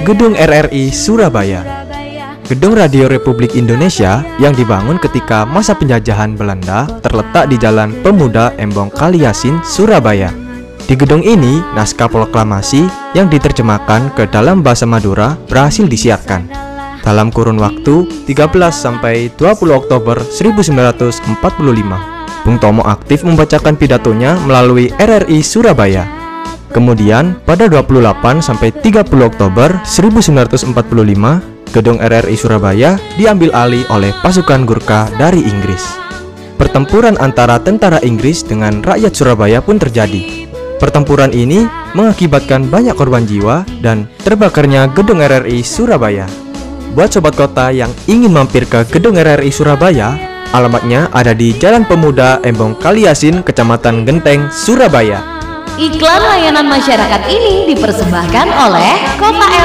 Gedung RRI Surabaya. Gedung Radio Republik Indonesia yang dibangun ketika masa penjajahan Belanda terletak di Jalan Pemuda Embong Kaliasin, Surabaya. Di gedung ini, naskah proklamasi yang diterjemahkan ke dalam bahasa Madura berhasil disiarkan. Dalam kurun waktu 13-20 Oktober 1945, Bung Tomo aktif membacakan pidatonya melalui RRI Surabaya. Kemudian, pada 28-30 Oktober 1945, Gedung RRI Surabaya diambil alih oleh pasukan Gurkha dari Inggris. Pertempuran antara tentara Inggris dengan rakyat Surabaya pun terjadi. Pertempuran ini mengakibatkan banyak korban jiwa dan terbakarnya Gedung RRI Surabaya. Buat sobat kota yang ingin mampir ke Gedung RRI Surabaya, alamatnya ada di Jalan Pemuda Embong Kaliasin, Kecamatan Genteng, Surabaya. Iklan layanan masyarakat ini dipersembahkan oleh Kota